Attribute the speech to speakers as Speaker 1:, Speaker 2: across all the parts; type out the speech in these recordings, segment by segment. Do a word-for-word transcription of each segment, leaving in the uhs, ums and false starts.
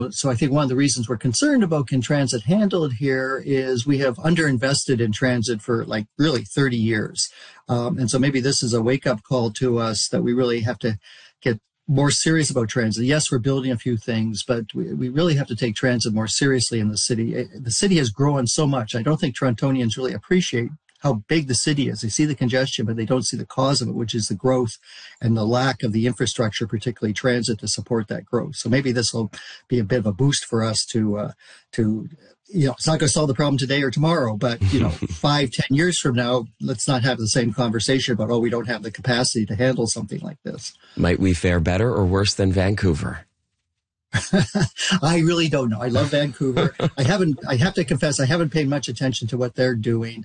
Speaker 1: So I think one of the reasons we're concerned about can transit handle it here is we have underinvested in transit for like really thirty years. Um, and so maybe this is a wake-up call to us that we really have to get more serious about transit. Yes, we're building a few things, but we, we really have to take transit more seriously in the city. The city has grown so much. I don't think Torontonians really appreciate how big the city is. They see the congestion, but they don't see the cause of it, which is the growth and the lack of the infrastructure, particularly transit, to support that growth. So maybe this will be a bit of a boost for us to, uh, to, you know, it's not going to solve the problem today or tomorrow, but, you know, five, ten years from now, let's not have the same conversation about, oh, we don't have the capacity to handle something like this.
Speaker 2: Might we fare better or worse than Vancouver?
Speaker 1: I really don't know. I love Vancouver. I haven't, I have to confess, I haven't paid much attention to what they're doing.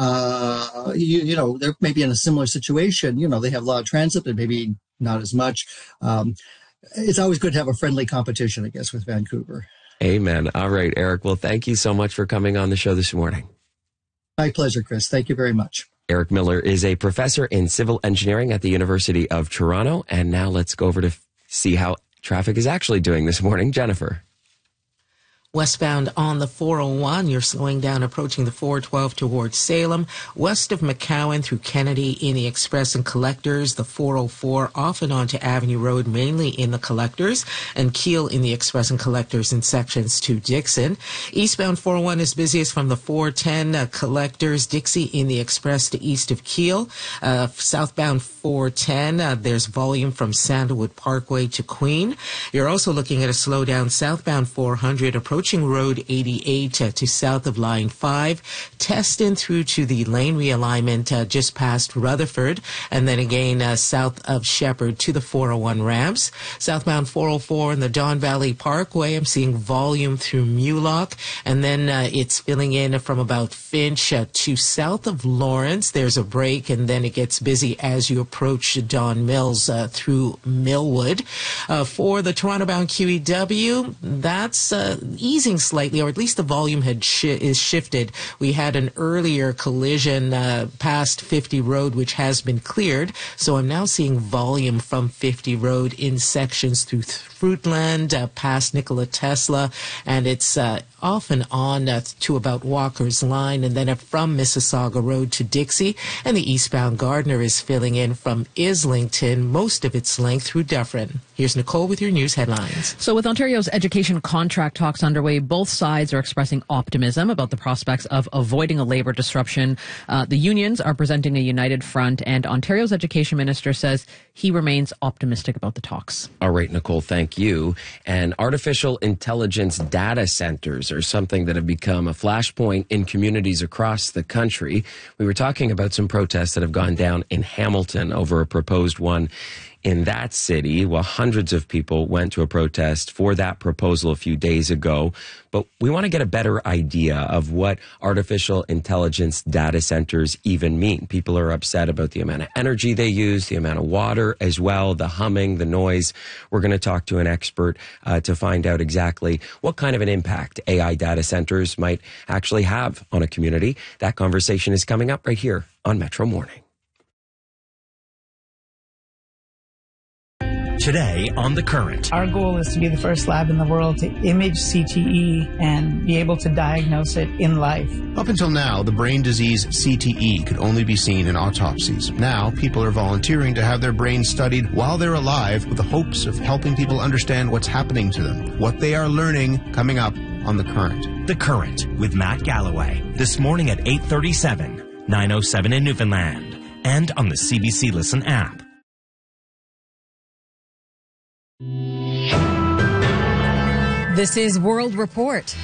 Speaker 1: Uh, you, you know, they're maybe in a similar situation. You know, they have a lot of transit, but maybe not as much. Um, it's always good to have a friendly competition, I guess, with Vancouver.
Speaker 2: Amen. All right, Eric. Well, thank you so much for coming on the show this morning.
Speaker 1: My pleasure, Chris. Thank you very much.
Speaker 2: Eric Miller is a professor in civil engineering at the University of Toronto. And now let's go over to see how traffic is actually doing this morning. Jennifer.
Speaker 3: Westbound on the four oh one, you're slowing down approaching the four twelve towards Salem. West of McCowan through Kennedy in the Express and Collectors. The four oh four off and onto Avenue Road, mainly in the Collectors. And Keele in the Express and Collectors in sections to Dixon. Eastbound four oh one is busiest from the four ten uh, Collectors. Dixie in the Express to east of Keele. Uh, southbound four ten, uh, there's volume from Sandalwood Parkway to Queen. You're also looking at a slowdown southbound four hundred approaching Road eighty-eight uh, to south of Line five, Teston through to the lane realignment uh, just past Rutherford, and then again uh, south of Shepherd to the four oh one ramps. Southbound four oh four in the Don Valley Parkway, I'm seeing volume through Mulock, and then uh, it's filling in from about Finch uh, to south of Lawrence. There's a break, and then it gets busy as you approach Don Mills uh, through Millwood. Uh, for the Toronto-bound Q E W, that's uh, easing slightly, or at least the volume had shi is shifted. We had an earlier collision uh, past fifty Road, which has been cleared. So I'm now seeing volume from fifty Road in sections through Fruitland, uh, past Nikola Tesla, and it's uh, off and on uh, to about Walker's Line, and then uh, from Mississauga Road to Dixie. And the eastbound Gardner is filling in from Islington, most of its length through Dufferin. Here's Nicole with your news headlines.
Speaker 4: So with Ontario's education contract talks underway, both sides are expressing optimism about the prospects of avoiding a labour disruption. Uh, the unions are presenting a united front, and Ontario's education minister says he remains optimistic about the talks.
Speaker 2: All right, Nicole, thank you. And artificial intelligence data centers are something that have become a flashpoint in communities across the country. We were talking about some protests that have gone down in Hamilton over a proposed one in that city. Well, hundreds of people went to a protest for that proposal a few days ago. But we want to get a better idea of what artificial intelligence data centers even mean. People are upset about the amount of energy they use, the amount of water as well, the humming, the noise. We're going to talk to an expert uh, to find out exactly what kind of an impact A I data centers might actually have on a community. That conversation is coming up right here on Metro Morning.
Speaker 5: Today on The Current.
Speaker 6: Our goal is to be the first lab in the world to image C T E and be able to diagnose it in life.
Speaker 7: Up until now, the brain disease C T E could only be seen in autopsies. Now, people are volunteering to have their brains studied while they're alive with the hopes of helping people understand what's happening to them, what they are learning, coming up on The Current.
Speaker 5: The Current with Matt Galloway. This morning at eight thirty-seven, nine oh seven in Newfoundland, and on the C B C Listen app.
Speaker 8: This is World Report.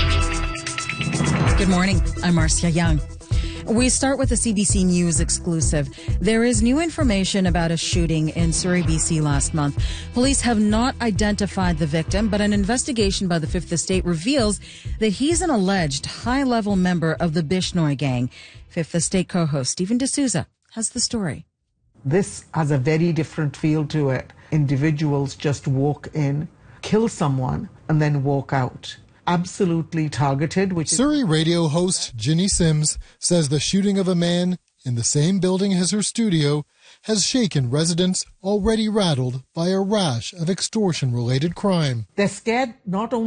Speaker 8: Good morning. I'm Marcia Young. We start with a C B C News exclusive. There is new information about a shooting in Surrey, B C last month. Police have not identified the victim, but an investigation by the Fifth Estate reveals that he's an alleged high-level member of the Bishnoi gang. Fifth Estate co-host Stephen D'Souza has the story.
Speaker 6: This has a very different feel to it. Individuals just walk in, kill someone, and then walk out. Absolutely targeted. Which
Speaker 9: Surrey radio host Ginny Sims says the shooting of a man in the same building as her studio has shaken residents already rattled by a rash of extortion-related crime.
Speaker 6: They're scared not only